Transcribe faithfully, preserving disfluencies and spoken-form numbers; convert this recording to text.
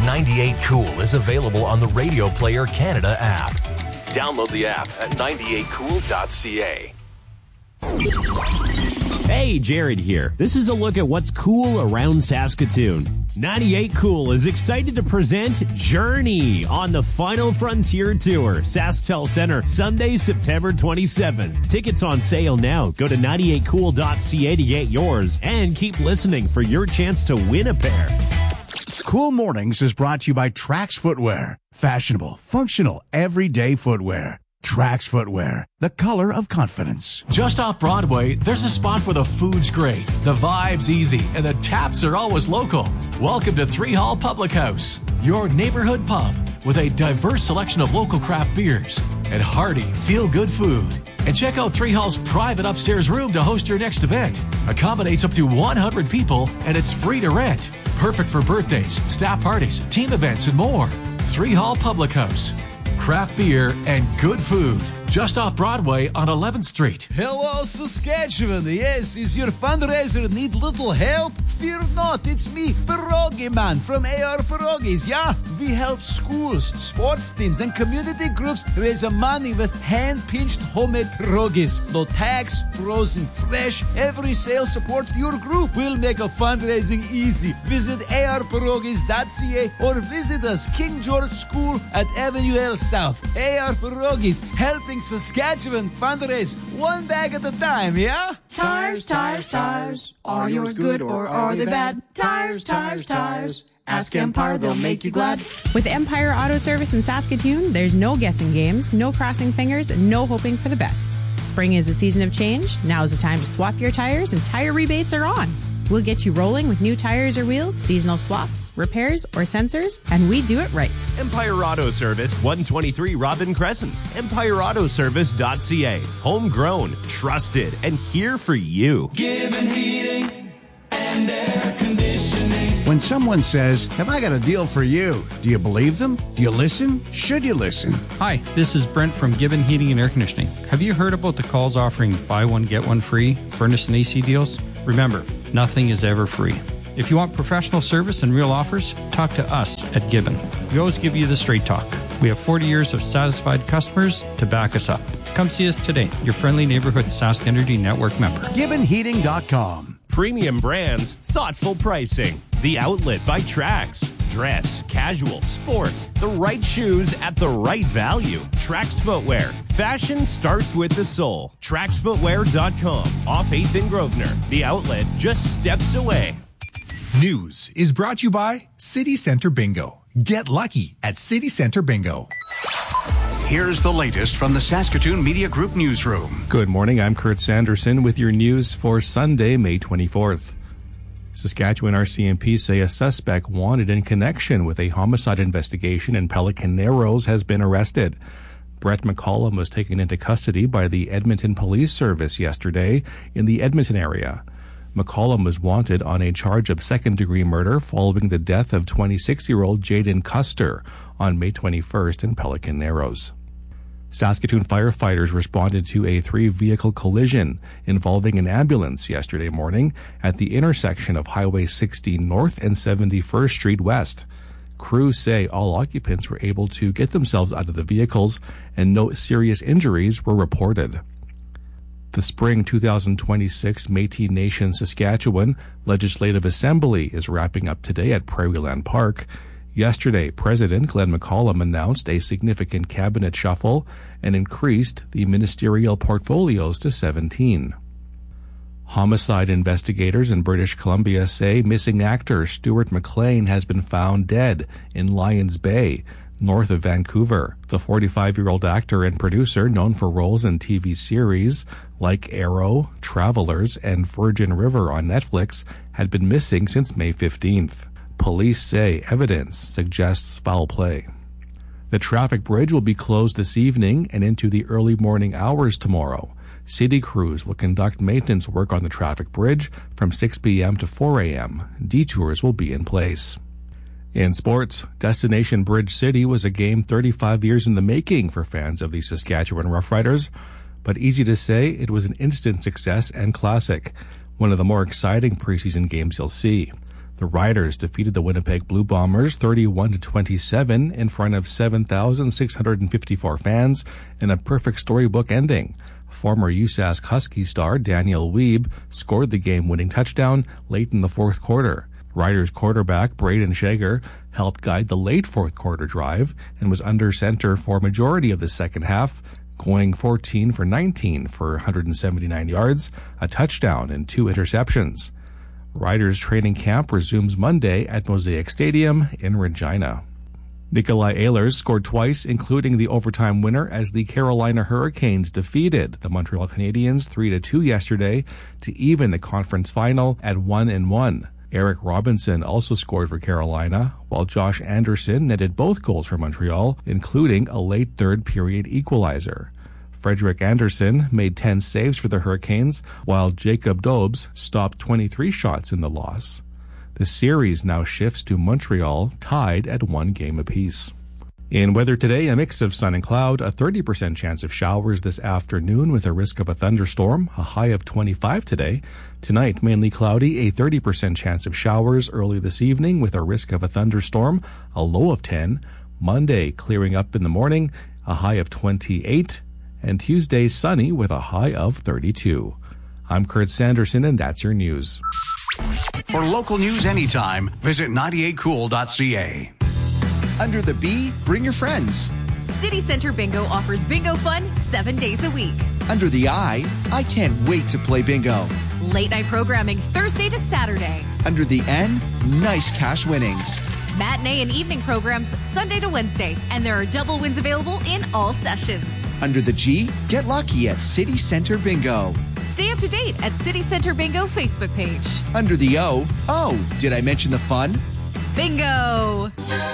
ninety-eight Cool is available on the Radio Player Canada app. Download the app at ninety-eight cool dot c a. Hey, Jared here. This is a look at what's cool around Saskatoon. ninety-eight Cool is excited to present Journey on the Final Frontier Tour, SaskTel Center, Sunday, September twenty-seventh. Tickets on sale now. Go to ninety-eight cool dot c a to get yours and keep listening for your chance to win a pair. Cool Mornings is brought to you by Trax Footwear. Fashionable, functional, everyday footwear. Trax Footwear, the color of confidence. Just off Broadway, there's a spot where the food's great, the vibe's easy, and the taps are always local. Welcome to Three Hall Public House, your neighborhood pub with a diverse selection of local craft beers and hearty, feel-good food. And check out Three Hall's private upstairs room to host your next event. Accommodates up to one hundred people, and it's free to rent. Perfect for birthdays, staff parties, team events, and more. Three Hall Public House. Craft beer and good food. Just off Broadway on eleventh Street. Hello, Saskatchewan. Yes, is your fundraiser need little help? Fear not, it's me, Pierogi Man from A R Pierogies, yeah? We help schools, sports teams, and community groups raise money with hand-pinched homemade pierogies. No tax, frozen fresh. Every sale support your group will make a fundraising easy. Visit a r pierogies dot c a or visit us, King George School at Avenue L South. A R Pierogies, helping Saskatchewan fundraise one bag at a time, yeah? Tires, tires, tires. Are yours good or are they bad? Tires, tires, tires. Ask Empire, they'll make you glad. With Empire Auto Service in Saskatoon, there's no guessing games, no crossing fingers, no hoping for the best. Spring is a season of change. Now is the time to swap your tires, and tire rebates are on. We'll get you rolling with new tires or wheels, seasonal swaps, repairs, or sensors, and we do it right. Empire Auto Service, one twenty-three Robin Crescent. empire auto service dot c a. Homegrown, trusted, and here for you. Gibbon Heating and Air Conditioning. When someone says, "Have I got a deal for you?" do you believe them? Do you listen? Should you listen? Hi, this is Brent from Gibbon Heating and Air Conditioning. Have you heard about the calls offering buy one, get one free furnace and A C deals? Remember, nothing is ever free. If you want professional service and real offers, talk to us at Gibbon. We always give you the straight talk. We have forty years of satisfied customers to back us up. Come see us today, your friendly neighborhood Sask Energy Network member. Gibbon Heating dot com. Premium brands, thoughtful pricing. The Outlet by Trax. Dress, casual, sport. The right shoes at the right value. Trax Footwear. Fashion starts with the soul. trax footwear dot com. Off eighth and Grosvenor. The Outlet just steps away. News is brought to you by City Center Bingo. Get lucky at City Center Bingo. Here's the latest from the Saskatoon Media Group newsroom. Good morning. I'm Kurt Sanderson with your news for Sunday, May twenty-fourth. Saskatchewan R C M P say a suspect wanted in connection with a homicide investigation in Pelican Narrows has been arrested. Brett McCollum was taken into custody by the Edmonton Police Service yesterday in the Edmonton area. McCollum was wanted on a charge of second-degree murder following the death of twenty-six-year-old Jaden Custer on May twenty-first in Pelican Narrows. Saskatoon firefighters responded to a three-vehicle collision involving an ambulance yesterday morning at the intersection of Highway sixteen North and seventy-first Street West. Crews say all occupants were able to get themselves out of the vehicles and no serious injuries were reported. The Spring two thousand twenty-six Métis Nation Saskatchewan Legislative Assembly is wrapping up today at Prairieland Park. Yesterday, President Glenn McCollum announced a significant cabinet shuffle and increased the ministerial portfolios to seventeen. Homicide investigators in British Columbia say missing actor Stuart McLean has been found dead in Lions Bay, north of Vancouver. The forty-five-year-old actor and producer, known for roles in T V series like Arrow, Travelers, and Virgin River on Netflix, had been missing since May fifteenth. Police say evidence suggests foul play. The traffic bridge will be closed this evening and into the early morning hours tomorrow. City crews will conduct maintenance work on the traffic bridge from six p.m. to four a.m. Detours will be in place. In sports, Destination Bridge City was a game thirty-five years in the making for fans of the Saskatchewan Roughriders, but easy to say it was an instant success and classic, one of the more exciting preseason games you'll see. The Riders defeated the Winnipeg Blue Bombers thirty-one to twenty-seven in front of seven thousand six hundred fifty-four fans in a perfect storybook ending. Former U S A S Husky star Daniel Weeb scored the game-winning touchdown late in the fourth quarter. Riders quarterback Braden Shager helped guide the late fourth quarter drive and was under center for majority of the second half, going fourteen for nineteen for one hundred seventy-nine yards, a touchdown, and two interceptions. Riders training camp resumes Monday at Mosaic Stadium in Regina. Nikolai Ehlers scored twice, including the overtime winner as the Carolina Hurricanes defeated the Montreal Canadiens three to two yesterday to even the conference final at one and one. Eric Robinson also scored for Carolina, while Josh Anderson netted both goals for Montreal, including a late third period equalizer. Frederick Anderson made ten saves for the Hurricanes, while Jacob Dobbs stopped twenty-three shots in the loss. The series now shifts to Montreal, tied at one game apiece. In weather today, a mix of sun and cloud, a thirty percent chance of showers this afternoon with a risk of a thunderstorm, a high of twenty-five today. Tonight, mainly cloudy, a thirty percent chance of showers early this evening with a risk of a thunderstorm, a low of ten. Monday, clearing up in the morning, a high of twenty-eight. And Tuesday, sunny with a high of thirty-two. I'm Kurt Sanderson, and that's your news. For local news anytime, visit ninety-eight cool dot c a. Under the B, bring your friends. City Center Bingo offers bingo fun seven days a week. Under the I, I can't wait to play bingo. Late night programming Thursday to Saturday. Under the N, nice cash winnings. Matinee and evening programs Sunday to Wednesday, and there are double wins available in all sessions. Under the G, get lucky at City Center Bingo. Stay up to date at City Center Bingo Facebook page. Under the O, oh, did I mention the fun? Bingo!